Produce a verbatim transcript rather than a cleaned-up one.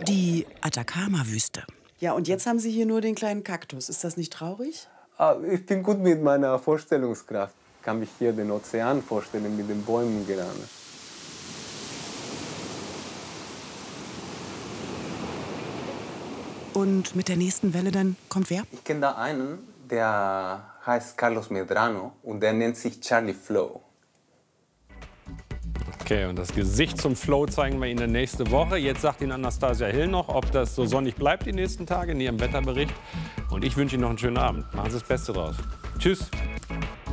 Die Atacama-Wüste. Ja, und jetzt haben Sie hier nur den kleinen Kaktus. Ist das nicht traurig? Ah, ich bin gut mit meiner Vorstellungskraft. Ich kann mich hier den Ozean vorstellen mit den Bäumen gerade. Und mit der nächsten Welle dann kommt wer? Ich kenne da einen, der heißt Carlos Medrano und der nennt sich Charlie Flow. Okay, und das Gesicht zum Flow zeigen wir Ihnen nächste Woche. Jetzt sagt Ihnen Anastasia Hill noch, ob das so sonnig bleibt die nächsten Tage in Ihrem Wetterbericht. Und ich wünsche Ihnen noch einen schönen Abend. Machen Sie das Beste draus. Tschüss.